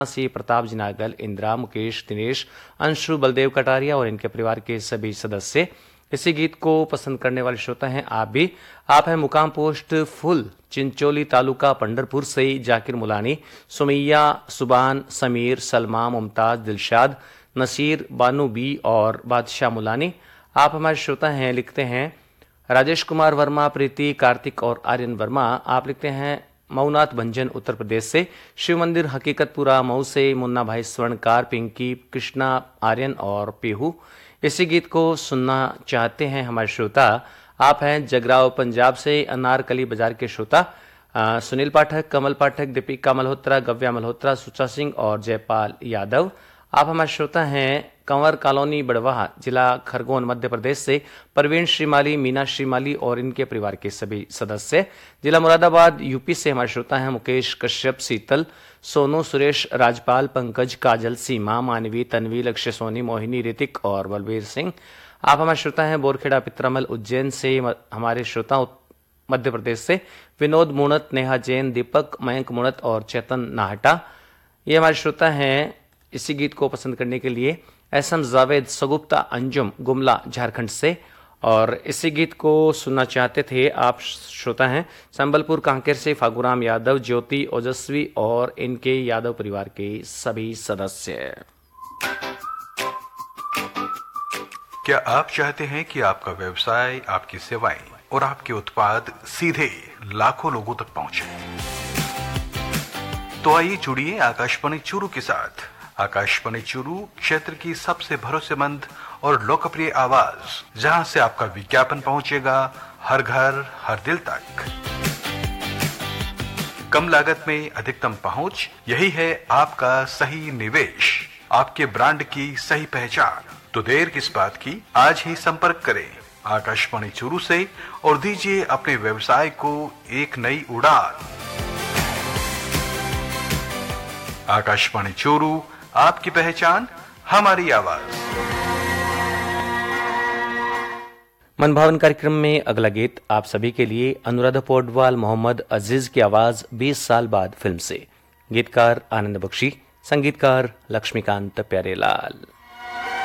सी प्रताप जी नागल, इंदिरा, मुकेश, दिनेश, अंशु, बलदेव कटारिया और इनके परिवार के सभी सदस्य। इसी गीत को पसंद करने वाले श्रोता हैं आप भी। आप हैं मुकाम पोस्ट फुल, चिंचोली तालुका, पंढरपुर से जाकिर मुलानी, सुमैया, सुबान, समीर, सलमा, मुमताज, दिलशाद, नसीर, बानू बी और बादशाह मुलानी। आप हमारे श्रोता हैं, लिखते हैं राजेश कुमार वर्मा, प्रीति, कार्तिक और आर्यन वर्मा। आप लिखते हैं मऊनाथ भंजन, उत्तर प्रदेश से। शिव मंदिर हकीकतपुरा मऊ से मुन्ना भाई स्वर्णकार, पिंकी, कृष्णा, आर्यन और पीहू। इसी गीत को सुनना चाहते हैं हमारे श्रोता। आप हैं जगराव पंजाब से, अनारकली बाजार के श्रोता सुनील पाठक, कमल पाठक, दीपिका मल्होत्रा, गव्या मल्होत्रा, सुचा सिंह और जयपाल यादव। आप हमारे श्रोता हैं कंवर कॉलोनी, बड़वाह, जिला खरगोन, मध्य प्रदेश से। परवीन श्रीमाली, मीना श्रीमाली और इनके परिवार के सभी सदस्य। जिला मुरादाबाद, यूपी से हमारे श्रोता हैं मुकेश कश्यप, शीतल, सोनू, सुरेश, राजपाल, पंकज, काजल, सीमा, मानवी, तन्वी, लक्ष्य, सोनी, मोहिनी, ऋतिक और बलबीर सिंह। आप हमारे श्रोता हैं बोरखेड़ा, पित्रामल, उज्जैन से। हमारे श्रोता मध्य प्रदेश से विनोद मुणत, नेहा जैन, दीपक, मयंक मुणत और चेतन नाहटा। ये हमारे श्रोता हैं। इसी गीत को पसंद करने के लिए एसएम जावेद, सगुप्ता, अंजुम, गुमला, झारखंड से। और इसी गीत को सुनना चाहते थे आप श्रोता हैं संबलपुर कांकेर से फागुराम यादव, ज्योति, ओजस्वी और इनके यादव परिवार के सभी सदस्य। क्या आप चाहते हैं कि आपका व्यवसाय, आपकी सेवाएं और आपके उत्पाद सीधे लाखों लोगों तक पहुंचे? तो आइए जुड़िए आकाशवाणी चूरू के साथ। आकाशवाणी चूरू क्षेत्र की सबसे भरोसेमंद और लोकप्रिय आवाज, जहां से आपका विज्ञापन पहुंचेगा हर घर, हर दिल तक। कम लागत में अधिकतम पहुंच, यही है आपका सही निवेश, आपके ब्रांड की सही पहचान। तो देर किस बात की, आज ही संपर्क करें आकाशवाणी चूरू से और दीजिए अपने व्यवसाय को एक नई उड़ान। आकाशवाणी चूरू, आपकी पहचान, हमारी आवाज। मनभावन कार्यक्रम में अगला गीत आप सभी के लिए अनुराधा पौडवाल, मोहम्मद अजीज की आवाज 20 साल बाद फिल्म से। गीतकार आनंद बख्शी, संगीतकार लक्ष्मीकांत प्यारेलाल।